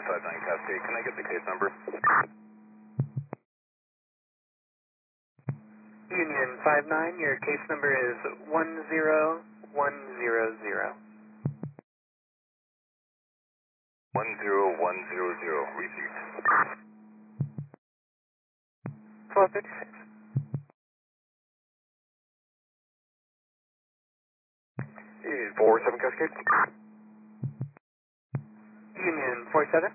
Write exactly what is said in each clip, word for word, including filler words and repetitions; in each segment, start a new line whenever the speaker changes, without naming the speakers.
five nine Cascade. Can I get the case number?
Union five nine, your case number is one zero one zero zero.
one zero one zero zero, received.
twelve fifty-six.
Union four seven Cascade.
Union four seven.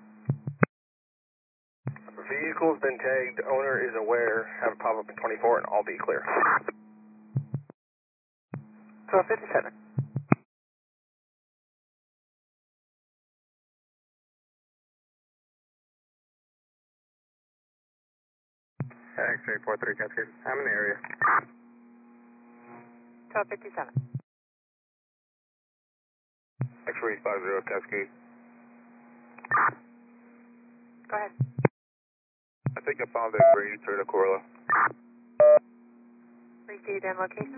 Vehicle's been tagged, owner is aware, have a pop-up in twenty-four and all be clear.
twelve fifty-seven.
X-ray four three Cascade, I'm in the area.
twelve fifty-seven.
X-ray five zero Cascade.
Go ahead.
I think I found that Grady Toyota Corolla.
Received and location.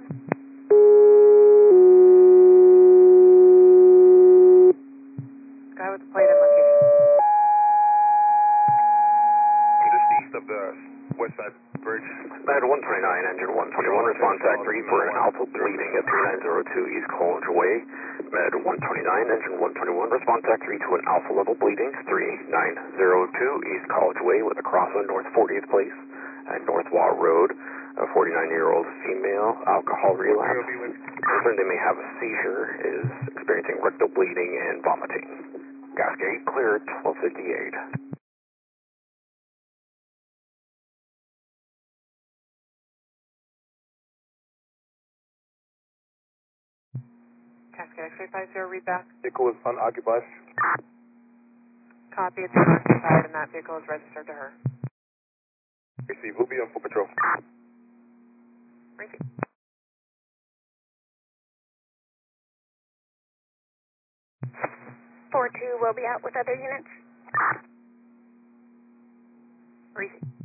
Guy with the plate and location.
I'm just east of the West Side Bridge.
Med one twenty-nine, engine one twenty-one, response act three for an alpha bleeding at three nine zero two East College Way. Med one twenty-nine, engine one twenty-one, response act three to an alpha level bleeding, three nine zero two East College Way with a cross on North fortieth Place and North Waugh Road. A forty-nine-year-old female, alcohol relapse. Concerned they may have a seizure, is experiencing rectal bleeding and vomiting. Cascade clear, twelve fifty-eight.
Cascade X-ray five zero, read back.
Vehicle is unoccupied.
Copy, it's unoccupied and that vehicle is registered to her.
Receive, we'll be on full patrol.
Receive.
four two will be out with other units.
Receive.